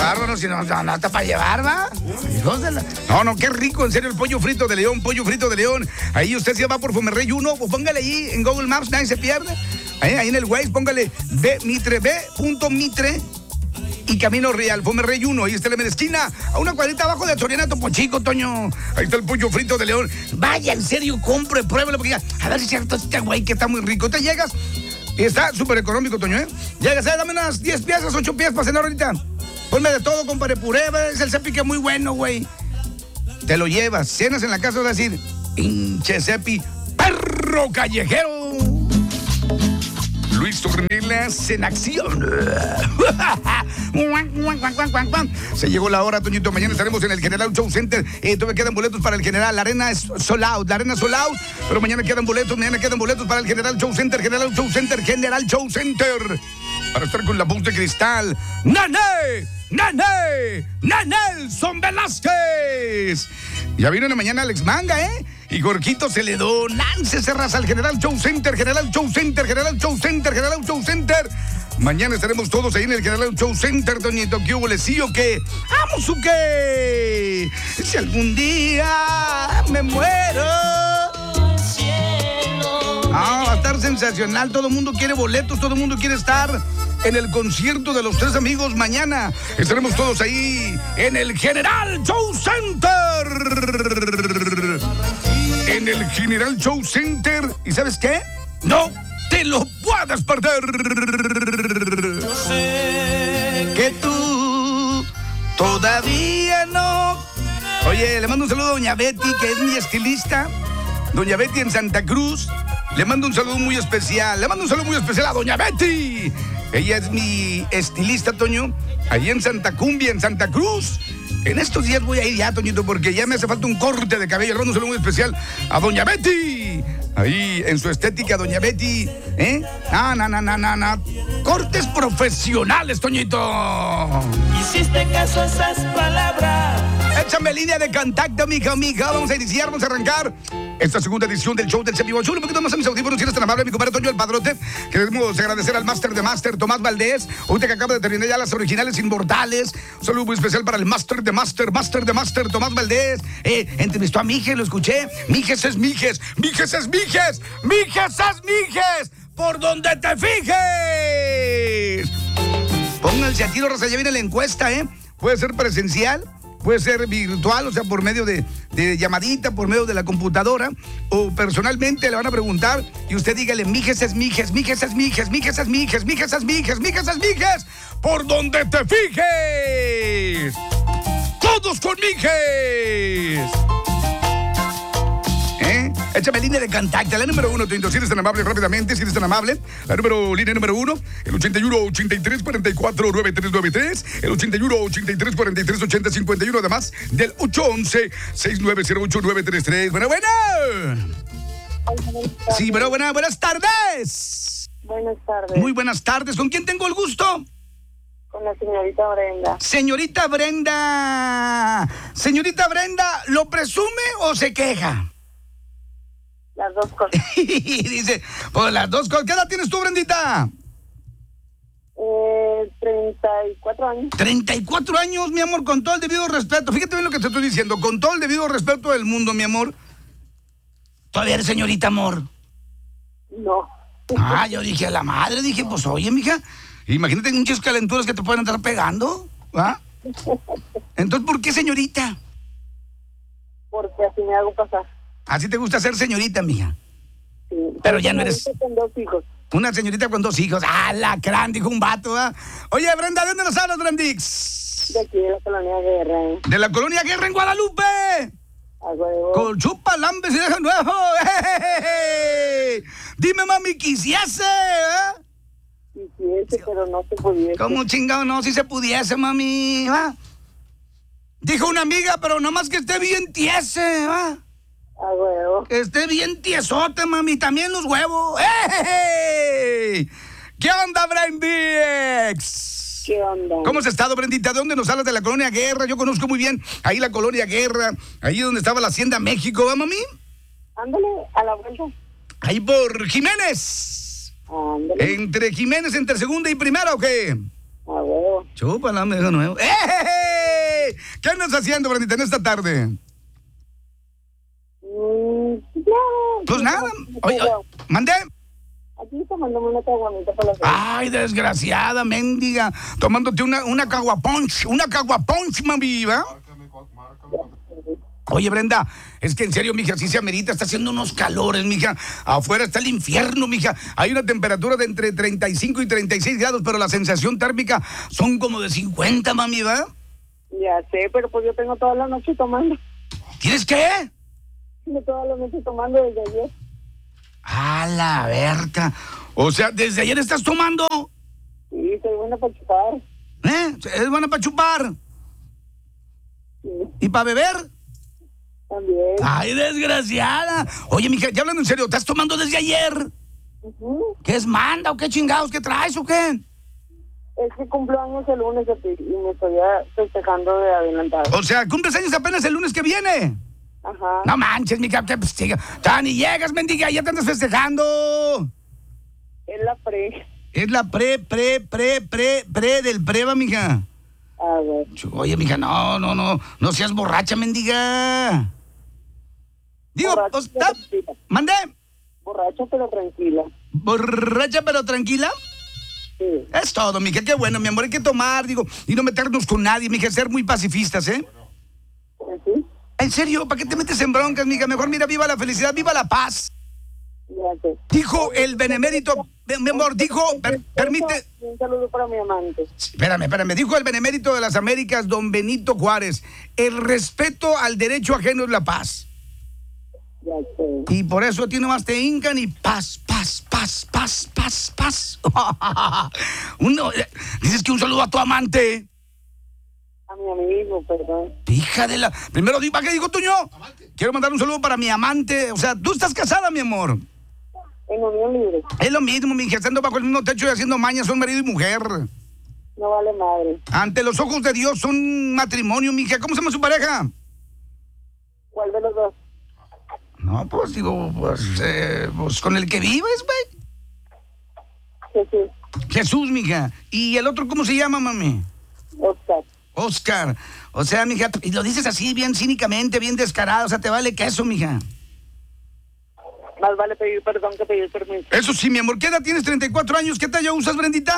bárbaro, si no está para llevar, ¿va? Hijos de la... No, qué rico, en serio, el pollo frito de León, pollo frito de León. Ahí usted se va por Fumerrey 1, pues póngale ahí en Google Maps, nadie se pierde. Ahí en el Waze, póngale b.mitre y Camino Real, Fumerrey 1, ahí está la esquina, a una cuadrita abajo de Soriana Topo Chico, Toño. Ahí está el pollo frito de León. Vaya, en serio, compre, pruébelo, porque a ver si es cierto este güey que está muy rico. Te llegas y está súper económico, Toño, ¿eh? Llegas, dame unas 10 piezas, 8 piezas para cenar ahorita. Ponme de todo, compadre, puré, es el cepi que es muy bueno, güey. Te lo llevas, cenas en la casa, vas a decir, pinche cepi, perro callejero. Luis Ornelas en acción. Se llegó la hora, Toñito. Mañana estaremos en el General Show Center. Todavía quedan boletos para el General. La arena es sold out. Pero mañana quedan boletos para el General Show Center. General Show Center. Para estar con la voz de cristal. Nelson Velázquez. Ya viene mañana Alex Manga, ¿eh? Y Gorquito Celedón. Láncese, raza, al General Show Center. Mañana estaremos todos ahí en el General Show Center, Doñito. ¿Qué hubo, sí o qué? ¡Vamos o qué! Si algún día me muero. Va a estar sensacional. Todo el mundo quiere boletos, todo el mundo quiere estar en el concierto de los tres amigos. Mañana estaremos todos ahí en el General Show Center. En el General Show Center. ¿Y sabes qué? No te lo puedas perder. Yo sé que tú todavía no. Oye, le mando un saludo a Doña Betty, que es mi estilista. Doña Betty en Santa Cruz. Le mando un saludo muy especial. A Doña Betty. Ella es mi estilista, Toño, allí en Santa Cumbia, en Santa Cruz. En estos días voy a ir ya, Toñito, porque ya me hace falta un corte de cabello. Le mando un saludo muy especial a Doña Betty. Ahí, en su estética, Doña Betty. Cortes profesionales, Toñito. hiciste caso a esas palabras. Échame línea de contacto, mija. Vamos a iniciar, vamos a arrancar esta segunda edición del show del Cepi Bonchul. Un poquito más a mis audífonos, si eres tan amable, mi compadre Toño el Padrote. Queremos agradecer al Master de Master, Tomás Valdés. Ahorita que acaba de terminar ya las originales inmortales. Un saludo muy especial para el Master de Master, Tomás Valdés. Entrevistó a Mijes, lo escuché. Mijes es Mijes. Por donde te fijes. Pónganse a tiro, raza, ya viene la encuesta, ¿eh? Puede ser presencial, puede ser virtual, o sea, por medio de llamadita, por medio de la computadora, o personalmente le van a preguntar y usted dígale, Mijes es Mijes, por donde te fijes. Todos con Mijes. Échame línea de contacto, la número 1, si eres tan amable, rápidamente, la línea número 1, el 81-83-44-9393, el 81-83-43-80-51, además del 811-6908-933. Bueno. Sí, buenas tardes. Buenas tardes. Muy buenas tardes, ¿con quién tengo el gusto? Con la señorita Brenda. Señorita Brenda, ¿lo presume o se queja? Las dos cosas. Dice, pues las dos cosas. ¿Qué edad tienes tú, Brendita? 34 años. 34 años, mi amor, con todo el debido respeto. Fíjate bien lo que te estoy diciendo. Con todo el debido respeto del mundo, mi amor. ¿Todavía eres señorita, amor? No. Yo dije a la madre, pues oye, mija, imagínate muchas calenturas que te pueden estar pegando, ¿va? Entonces, ¿por qué señorita? Porque así me hago pasar. ¿Así te gusta ser señorita, mija? Sí. Pero ya no eres... Con 2 hijos. Una señorita con 2 hijos. Lacrán, dijo un vato, ¿eh? Oye, Brenda, ¿de dónde nos hablas, Brendix? De aquí, de la Colonia Guerra. De la Colonia Guerra en Guadalupe. A huevo. Con chupa, lambes y deja nuevo. Dime, mami, quisiese, ¿eh? Quisiese, pero no se pudiese. ¿Cómo chingado no? Si se pudiese, mami, ¿va? Dijo una amiga, pero nomás que esté bien tiese, ¿va? A huevo. Que esté bien tiesote, mami. También los huevos. ¡Hey! ¿Qué onda, Brendix? ¿Qué onda? ¿Cómo has estado, Brendita? ¿De dónde nos hablas? De la Colonia Guerra. Yo conozco muy bien ahí la Colonia Guerra. Ahí donde estaba la Hacienda México, ¿va, mami? Ándale, a la vuelta. Ahí por Jiménez. Ándale. ¿Entre Jiménez, entre segunda y primera o qué? A huevo. Chúpala, me dejo nuevo. ¡Eh! ¿Qué andas haciendo, Brendita, en esta tarde? Ya. Pues nada. Oye, ¿mandé? Aquí tomándome una caguamita para la Ay, desgraciada, mendiga. Tomándote una caguapunch, mami, ¿va? Oye, Brenda, es que en serio, mija, sí se amerita, está haciendo unos calores, mija. Afuera está el infierno, mija. Hay una temperatura de entre 35 y 36 grados, pero la sensación térmica son como de 50, mami, ¿va? Ya sé, pero pues yo tengo toda la noche tomando. ¿Tienes qué? Tengo toda la noche tomando desde ayer. A la verga. O sea, ¿desde ayer estás tomando? Sí, soy buena para chupar. ¿Eh? ¿Es buena para chupar? Sí, ¿Y para beber? también. Ay, desgraciada. Oye, mija, ya hablando en serio, ¿estás tomando desde ayer? Ujú. ¿Qué es manda o qué chingados? ¿Qué traes o qué? Es que cumplo años el lunes y me estoy festejando de adelantado. O sea, cumples años apenas el lunes que viene. Ajá. No manches, mija, pues, ni llegas, mendiga, ya te andas festejando. Es la pre. Es la pre del preva, mija. A ver. Oye, mija, no seas borracha, mendiga. Digo, Borracha, pues, pero tranquila. mandé. Borracha pero tranquila. Borracha pero tranquila. Sí. Es todo, mija, qué bueno, mi amor, hay que tomar, digo, y no meternos con nadie, mija, ser muy pacifistas, ¿eh? ¿Sí? En serio, ¿para qué te metes en broncas, mija? Mejor mira, viva la felicidad, viva la paz. Ya sé. Dijo el benemérito, mi amor, dijo, permite... Un saludo para mi amante. Espérame, dijo el benemérito de las Américas, don Benito Juárez, el respeto al derecho ajeno es la paz. Ya sé. Y por eso a ti nomás te hincan y paz. Dices que un saludo a tu amante. A mi amigo, perdón. Hija de la... Primero, ¿para qué dijo Toño? Quiero mandar un saludo para mi amante. O sea, tú estás casada, mi amor. En unión libre. Es lo mismo, mi hija, estando bajo el mismo techo y haciendo mañas, son marido y mujer. No vale madre. Ante los ojos de Dios son matrimonio, mi hija. ¿Cómo se llama su pareja? ¿Cuál de los dos? No, pues digo, pues con el que vives, güey. Jesús. Jesús, mija. ¿Y el otro cómo se llama, mami? Oscar. Oscar. O sea, mija, y lo dices así, bien cínicamente, bien descarado. O sea, te vale queso, mija. Más vale pedir perdón que pedir permiso. Eso sí, mi amor. ¿Qué edad tienes? 34 años. ¿Qué talla usas, Brendita?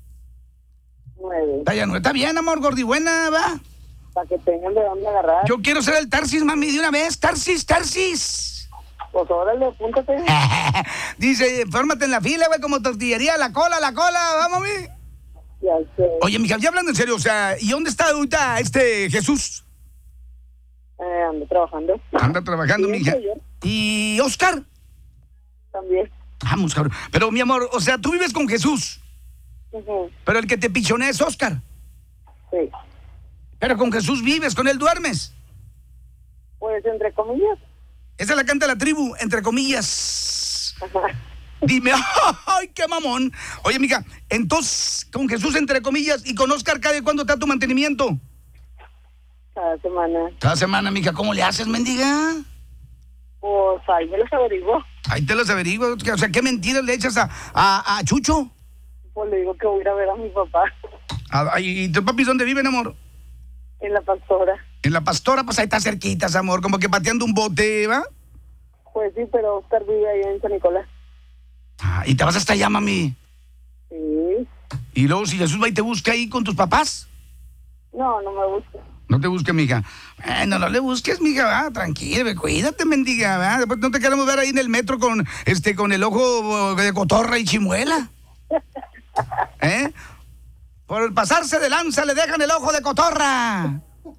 9. Talla no está bien, amor, gordibuena, va. Para que tengan de dónde agarrar. Yo quiero ser el Tarsis, mami, de una vez. Tarsis. Pues órale, apúntate. Dice, fórmate en la fila, güey, como tortillería, la cola, vamos, mami. Ya sé. Oye, mija, ya hablando en serio, o sea, ¿y dónde está ahorita Jesús? Ando trabajando. Anda trabajando, Sí, mija. soy yo. ¿Y Oscar? También. Vamos, cabrón. Pero, mi amor, o sea, tú vives con Jesús, Ujú. pero el que te pichonea es Oscar. Sí. Pero con Jesús vives, con él duermes. Pues entre comillas. Esa la canta la tribu, entre comillas. Ajá. Dime, ¡ay, qué mamón! Oye, mija, entonces, con Jesús, entre comillas, y con Oscar, ¿cada cuándo está tu mantenimiento? Cada semana. Cada semana, mija, ¿cómo le haces, mendiga? Pues ahí me los averiguo. Ahí te las averiguo. O sea, ¿qué mentiras le echas a Chucho? Pues le digo que voy a ir a ver a mi papá. ¿Y tu papi dónde viven, amor? En la pastora. En La Pastora, pues ahí está cerquitas, amor, como que pateando un bote, ¿va? Pues sí, pero Oscar vive ahí en San Nicolás. Y te vas hasta allá, mami. Sí. Y luego, si Jesús va y te busca ahí con tus papás, No, no me gusta. no te busque, mija. No le busques, mija, va, tranquila, cuídate, mendiga, va. Después no te queremos ver ahí en el metro con el ojo de cotorra y chimuela. ¿Eh? Por el pasarse de lanza le dejan el ojo de cotorra.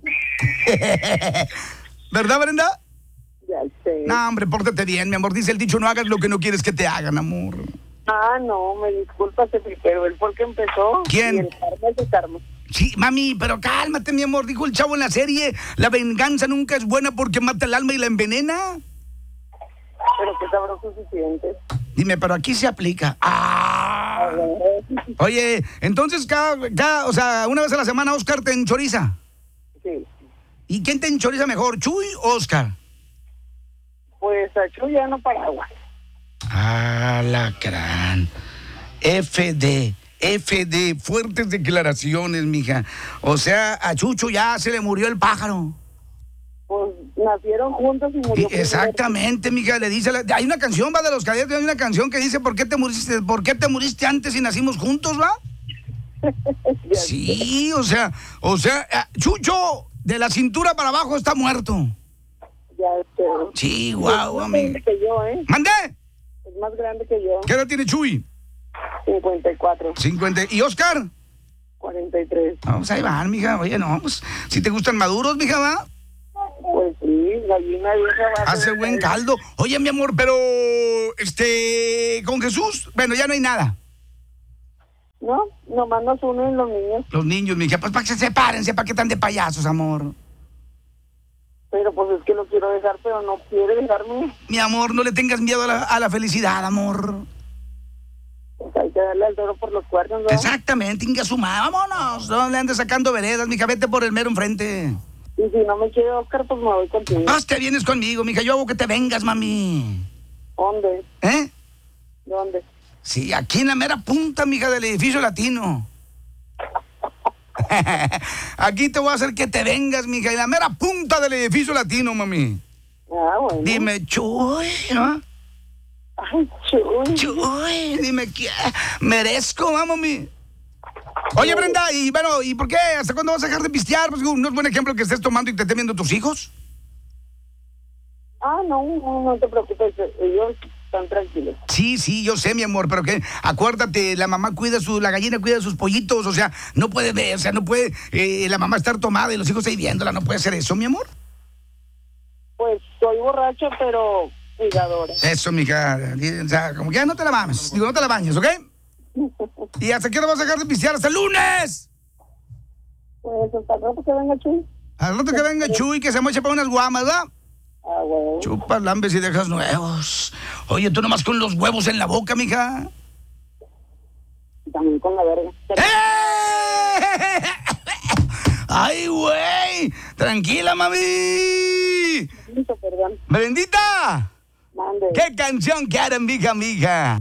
¿Verdad, Brenda? Ya sé. No, hombre, pórtate bien, mi amor. Dice el dicho, no hagas lo que no quieres que te hagan, amor. Ah, no, me disculpas, pero él fue el que empezó. ¿Quién? Y el karma es el karma. Sí, mami, pero cálmate, mi amor. Dijo el chavo en la serie, la venganza nunca es buena porque mata el alma y la envenena. Pero qué sabroso se siente. Dime, pero aquí se aplica. A ver. Oye, entonces o sea, una vez a la semana Oscar te enchoriza. Sí. ¿Y quién te enchoriza mejor, Chuy o Oscar? Pues a Chuy ya no paraguas. Alacrán. FD. FD, fuertes declaraciones, mija. O sea, a Chucho ya se le murió el pájaro. Pues nacieron juntos y murió. Exactamente, mija, le dice, hay una canción, va, de los Cadetes, hay una canción que dice, ¿por qué te muriste antes y nacimos juntos, va? Sí, o sea, Chucho, de la cintura para abajo está muerto. Ya, sí, guau, es más grande que yo, ¿eh? ¿Mandé? Es más grande que yo. ¿Qué edad tiene Chuy? 54. 50. ¿Y Oscar? 43. Vamos, ahí van, mija. Oye, no, pues, si te gustan maduros, mija, va. Pues sí, gallina vieja va. Hace buen caldo. Oye, mi amor, pero, con Jesús, bueno, ya no hay nada. No, nomás nos unen los niños. Los niños, mija, pues para que se sepárense, para que están de payasos, amor. Pero pues es que lo quiero dejar, pero no quiere dejarme. Mi amor, no le tengas miedo a la felicidad, amor. Pues hay que darle al toro por los cuernos, ¿no? Exactamente, inga su madre, vámonos. No le andes sacando veredas, mija, vete por el mero enfrente. Y si no me quiere Oscar, pues me voy contigo. Pues te vienes conmigo, mija, yo hago que te vengas, mami. ¿Dónde? ¿Eh? ¿Dónde? Sí, aquí en la mera punta, mija, del edificio latino. Aquí te voy a hacer que te vengas, mija, en la mera punta del edificio latino, mami. Ah, bueno. Dime, Chuy, ¿no? Ay, Chuy. Chuy, dime, ¿qué? ¿Merezco, mami? Oye, Brenda, y bueno, ¿y por qué? ¿Hasta cuándo vas a dejar de pistear? Pues, ¿no es buen ejemplo que estés tomando y te estén viendo tus hijos? Ah, no te preocupes, ellos están tranquilos. Sí, yo sé, mi amor, pero que acuérdate, la mamá la gallina cuida sus pollitos, o sea, no puede ver, o sea, no puede la mamá estar tomada y los hijos ahí viéndola, no puede hacer eso, mi amor. Pues soy borracha, pero cuidadora. Eso, mija, o sea, como que ya no te la mames, digo, no te la bañes, ¿ok? ¿Y hasta qué hora vas a dejar de pistear? ¡Hasta el lunes! Pues hasta el rato que venga Chuy. Al rato que venga Chuy, que se moche para unas guamas, ¿verdad? Ah, bueno. Chupa lambes y dejas nuevos. Oye, tú nomás con los huevos en la boca, mija. También con la verga. ¡Eh! ¡Ay, güey! Tranquila, mami. Perdón. ¡Brendita! Mande. ¿Qué canción quieren, mija?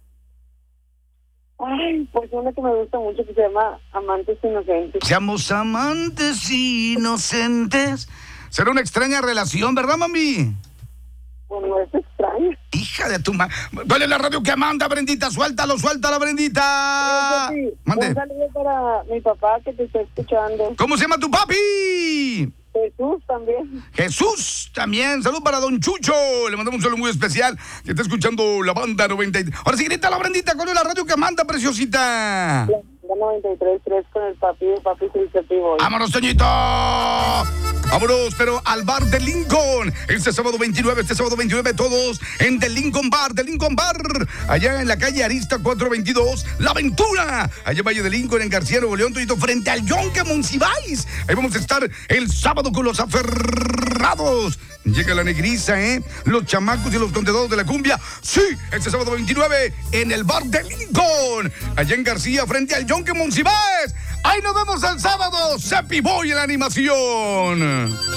Ay, pues una que me gusta mucho que se llama Amantes Inocentes. Seamos amantes inocentes. Será una extraña relación, ¿verdad, mami? Pues no es extraño. Hija de tu madre. ¿Cuál es la radio que manda, Brendita? Suéltala, Brendita. Sí, Mande. un saludo para mi papá que te está escuchando. ¿Cómo se llama tu papi? Jesús también. Jesús también. Salud para don Chucho. Le mandamos un saludo muy especial que está escuchando la banda 93. Ahora sí, grita la Brendita. ¿Cuál es la radio que manda, preciosita? La 93.3 con el papi Filtro. ¡Vámonos, Toñito! Vámonos, pero al bar de Lincoln. Este sábado 29, todos en The Lincoln Bar, allá en la calle Arista 422, La Aventura, allá en Valle de Lincoln, en García, Nuevo León, Toñito, frente al Yonke Monsiváis. Ahí vamos a estar el sábado con los aferrados. Llega la negriza, los chamacos y los condenados de la cumbia. Sí, este sábado 29 en el bar de Lincoln, allá en García, frente al Yonke Monsiváis. Ahí nos vemos el sábado. Sepi Boy en la animación.